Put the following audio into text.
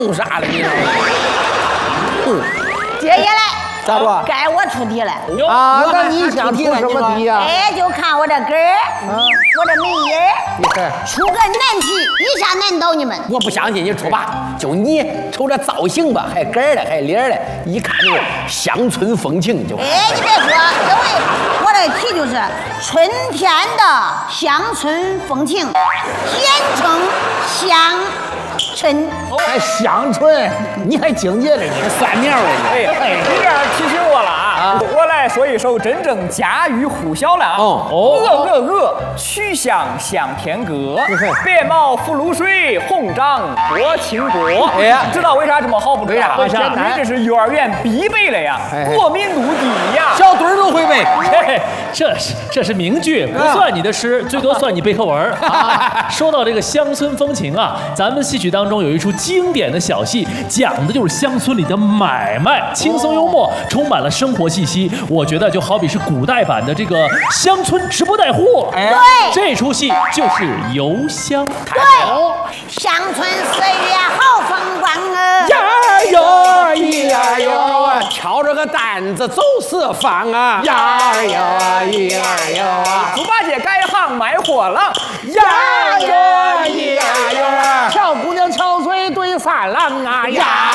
弄啥了？你知道吗？ 接下来咋着？ 该我出题了。 啊，那你想出什么题呀？ 哎，就看我这根儿，我这眉眼儿，出个难题，一下难倒你们。 我不相信你出吧，就你瞅这造型吧，还根儿了，还脸儿了，一看这个乡村风情就。 哎，你别说，因为我这题就是春天的乡村风情，简称乡村。 还乡村，你还境界了，你算命了你。 哎，你这样提醒我了啊！我来说一首真正家喻户晓了啊！曲项向天歌，别毛浮露水，红掌拨清波。 哎呀， 知道为啥这么好不？ 为啥？ 因为这是幼儿园必备的呀，国民度第一呀！ 小墩儿都会背。 嘿，这是名句，不算你的诗，最多算你背课文。说到这个乡村风情啊，咱们戏曲当中有一出经典的小戏，讲的就是乡村里的买卖，轻松幽默，充满了生活气息。我觉得就好比是古代版的这个乡村直播带货。 对， 这出戏就是邮箱。 对，乡村岁月好风光啊！ 呀哟咿呀哟啊，挑着个担子走四方啊！呀哟咿呀哟啊， 猪八戒改行卖货郎。 呀哟咿呀哟啊， 小姑娘憔悴对三郎啊呀。